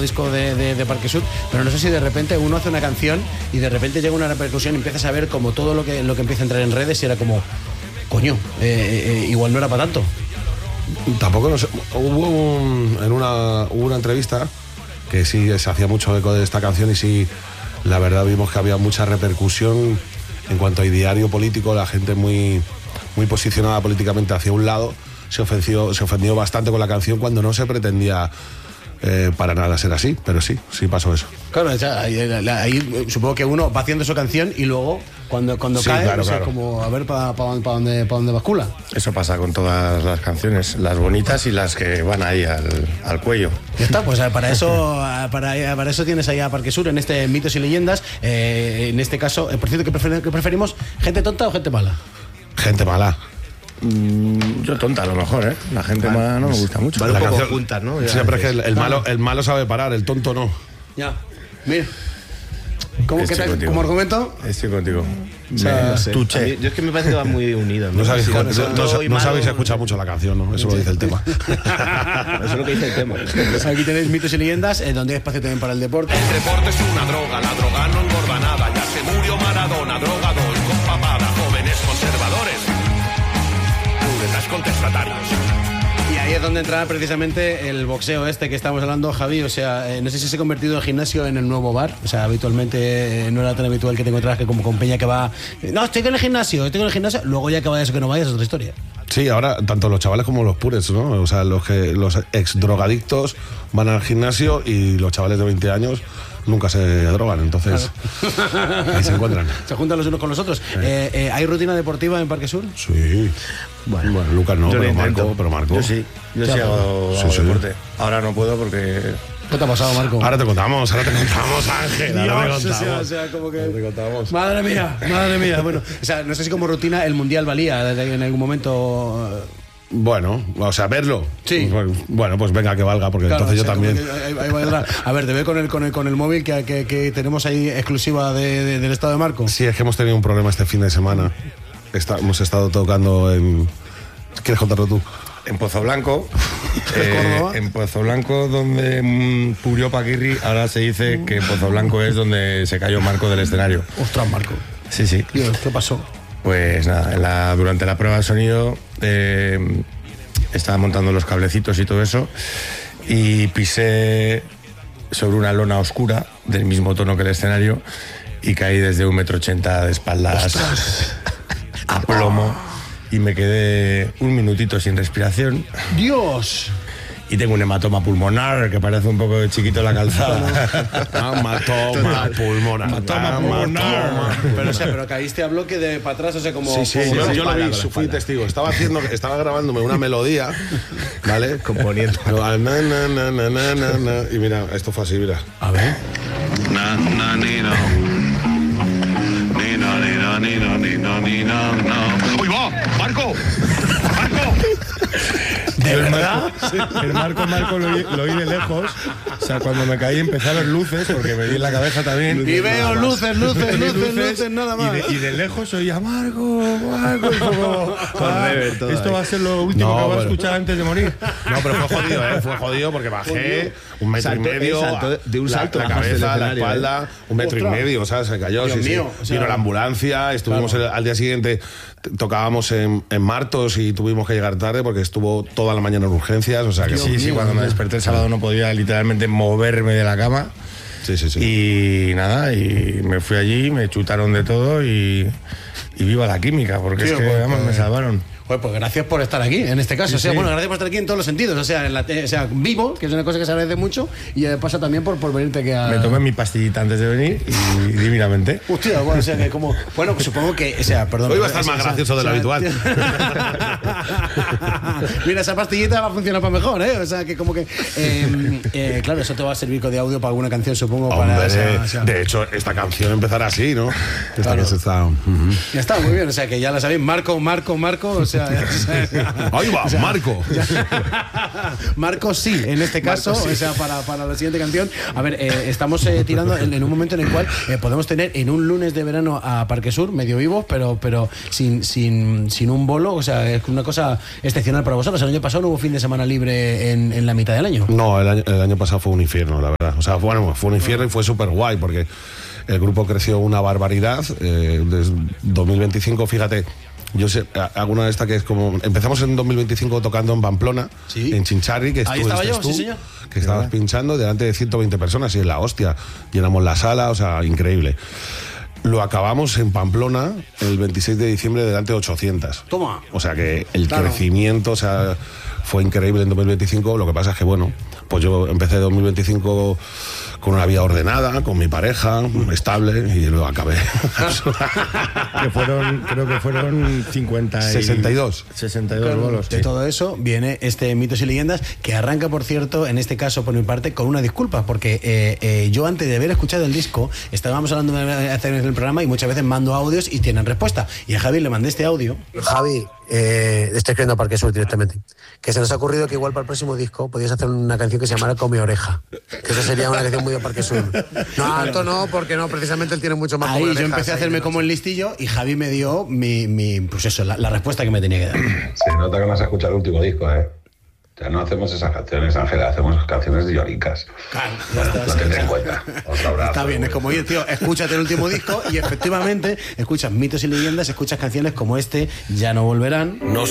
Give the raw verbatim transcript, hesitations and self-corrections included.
disco de, de, de Parque Sur, pero no sé si de repente uno hace una canción y de repente llega una repercusión y empiezas a ver como todo lo que, lo que empieza a entrar en redes y era como, coño, eh, eh, igual no era para tanto. Tampoco no sé, hubo un, en una, hubo una entrevista que sí se hacía mucho eco de esta canción y sí, la verdad vimos que había mucha repercusión en cuanto a ideario político, la gente muy, muy posicionada políticamente hacia un lado, se ofendió, se ofendió bastante con la canción cuando no se pretendía eh, para nada ser así, pero sí, sí pasó eso. Claro, ahí, ahí supongo que uno va haciendo su canción y luego cuando, cuando sí, cae, claro, o sea, claro. como a ver para pa, pa dónde, pa dónde bascula. Eso pasa con todas las canciones, las bonitas y las que van ahí al, al cuello. Ya está, pues para eso para, para eso tienes ahí a Parque Sur en este Mitos y Leyendas. Eh, en este caso, por cierto, ¿qué, prefer, ¿qué preferimos? ¿Gente tonta o gente mala? Gente mala. Mm, yo tonta a lo mejor, ¿eh? La gente vale, mala no me gusta mucho. Vale, la un poco canción juntas, ¿no? Ya siempre es que el, el, malo, el malo sabe parar, el tonto no. Ya, mira. ¿Cómo, que te, ¿Cómo argumento? Estoy contigo. O sea, no sé. Mí, yo es que me parece que van muy unidos. No, no sabéis, no, no, no, no sabéis escuchar mucho la canción, ¿no? Eso lo dice el tema. Eso es lo que dice el tema. Pues aquí tenéis Mitos y Leyendas, eh, donde hay espacio también para el deporte. El deporte es una droga, la droga no engorda nada. Ya se murió Maradona, drogador, con papada, jóvenes conservadores, públicas contestatarios. Y ahí es donde entra precisamente el boxeo este que estamos hablando, Javi. O sea, eh, no sé si se ha convertido el gimnasio en el nuevo bar. O sea, habitualmente eh, no era tan habitual que te encontraras que como con peña que va, no, estoy en el gimnasio, estoy en el gimnasio. Luego ya que vayas o que no vayas es otra historia. Sí, ahora tanto los chavales como los pures, ¿no? O sea, los que los ex drogadictos van al gimnasio y los chavales de veinte años nunca se drogan, entonces claro. Ahí se encuentran. Se juntan los unos con los otros. Sí. Eh, eh, ¿Hay rutina deportiva en Parque Sur? Sí. Bueno, bueno Lucas no, pero Marco, pero Marco. Yo sí, yo sí hago, sí, hago sí. deporte. Ahora no puedo porque... ¿Qué te ha pasado, Marco? Ahora te contamos, ahora te contamos, Ángel. Dios, ahora te contamos. O sea, o sea, como que... Ahora te contamos. Madre mía, madre mía. Bueno, o sea, no sé si como rutina el Mundial valía en algún momento... Bueno, o sea, verlo. Sí. Bueno, pues venga, que valga, porque claro, entonces o sea, yo también. Ahí, ahí va a, a ver, te veo con el, con el, con el móvil que, que, que tenemos ahí exclusiva de, de, del estado de Marco. Sí, es que hemos tenido un problema este fin de semana. Está, hemos estado tocando en. ¿Quieres contarlo tú? En Pozo Blanco. eh, en Pozo Blanco, donde mmm, murió Paquirri, ahora se dice que Pozo Blanco es donde se cayó Marco del escenario. Ostras, Marco. Sí, sí. Dios, ¿qué pasó? Pues nada, en la, durante la prueba de sonido eh, estaba montando los cablecitos y todo eso y pisé sobre una lona oscura del mismo tono que el escenario y caí desde un metro ochenta de espaldas ¡ostras! A plomo y me quedé un minutito sin respiración. ¡Dios! Y tengo un hematoma pulmonar que parece un poco chiquito la calzada. Hematoma pulmonar. Hematoma pulmonar. Pero, o sea, pero caíste a bloque de para atrás, o sea, como... Sí, sí, como yo, yo lo vi, fui testigo. Estaba haciendo, estaba grabándome una melodía, ¿vale? Componiendo. Na, na, na, na, na, na, na, y mira, esto fue así, mira. A ver. Na, na, ni, no. Ni, no, ni, no, ni, no, ni, no, ni, no, no. ¡Uy, va! ¡Marco! ¡Marco! ¿De verdad? Sí. El Marco, Marco lo oí, lo oí de lejos. O sea, cuando me caí empezaron luces, porque me di en la cabeza también. Y veo luces, luces, luces, luces, luces, nada más. Y de, y de lejos oía Marco, Marco. Y como, ah, esto ahí. va a ser lo último no, que voy a bueno. escuchar antes de morir. No, pero fue jodido, ¿eh? Fue jodido porque bajé un metro salto, y medio. salto, de un salto la, la cabeza, la espalda, ¿eh? Un metro Ostras. y medio, o sea, se cayó. Dios Sí, mío, sí. o sea, vino la ambulancia, estuvimos claro. el, al día siguiente, tocábamos en, en Martos y tuvimos que llegar tarde porque estuvo toda la mañana en urgencias, o sea que... Sí, sí, cuando me desperté el sábado no podía literalmente moverme de la cama. Sí, sí, sí. Y nada, y me fui allí, me chutaron de todo y, y viva la química, porque Tío, es que pues, además me salvaron. Pues, pues gracias por estar aquí, en este caso. Sí, o sea, sí. bueno, gracias por estar aquí en todos los sentidos. O sea, en la, o sea, vivo, que es una cosa que se agradece mucho, y eh, pasa también por, por venirte aquí a... Me tomé mi pastillita antes de venir y divinamente. Hostia, bueno, o sea, que como... Bueno, pues supongo que... O sea, perdón. Hoy va a estar o sea, más gracioso de lo o sea, habitual. Mira, esa pastillita va a funcionar para mejor, ¿eh? O sea, que como que... Eh, eh, claro, eso te va a servir de audio para alguna canción, supongo. Hombre, para, o sea, o sea, de hecho, esta canción empezará así, ¿no? Esta Claro. que se está... Uh-huh. ya está, muy bien. O sea, que ya la sabéis. Marco, Marco, Marco. O sea, sea, ahí va, o sea, Marco. Marco sí, en este caso, sí. O sea, para, para la siguiente canción. A ver, eh, estamos eh, tirando en, en un momento en el cual eh, podemos tener en un lunes de verano a Parque Sur, medio vivos, pero, pero sin, sin, sin un bolo. O sea, es una cosa excepcional para vosotros. El año pasado no hubo fin de semana libre en, en la mitad del año. No, el año, el año pasado fue un infierno, la verdad. O sea, bueno, fue un infierno y fue súper guay porque el grupo creció una barbaridad. Eh, desde dos mil veinticinco, fíjate, yo sé, hago una de estas que es como... Empezamos en dos mil veinticinco tocando en Pamplona, ¿sí? En Chinchari, que ahí estaba yo, tú, sí, señor. Que estabas pinchando delante de ciento veinte personas y en la hostia. Llenamos la sala, o sea, increíble. Lo acabamos en Pamplona el veintiséis de diciembre delante de ochocientas. Toma. O sea que el claro. crecimiento, o sea, fue increíble en dos mil veinticinco. Lo que pasa es que, bueno, pues yo empecé dos mil veinticinco con una vida ordenada, con mi pareja, estable, y luego acabé. Que fueron, creo que fueron cincuenta y... sesenta y dos. sesenta y dos claro, bolos. De sí. todo eso viene este Mitos y Leyendas, que arranca, por cierto, en este caso, por mi parte, con una disculpa, porque eh, eh, yo antes de haber escuchado el disco, estábamos hablando de hacer el programa y muchas veces mando audios y tienen respuesta. Y a Javi le mandé este audio. Javi, eh, estoy escribiendo a Parque Sur directamente. Que se nos ha ocurrido que igual para el próximo disco podías hacer una canción que se llamara Come Oreja. Que eso sería una canción muy de Parque Sur. No, Alto no, porque no, precisamente él tiene mucho más. Ahí Come yo Orejas, empecé a hacerme ahí, como el listillo y Javi me dio mi, mi pues eso, la, la respuesta que me tenía que dar. Se nota que no has escuchado el último disco, ¿eh? Ya no hacemos esas canciones, Ángela, hacemos canciones lloricas. Claro, ya está. Lo tendré en cuenta. Otro abrazo. Está bien, es como, oye, tío, escúchate el último disco y efectivamente escuchas Mitos y Leyendas, escuchas canciones como este, Ya no volverán. No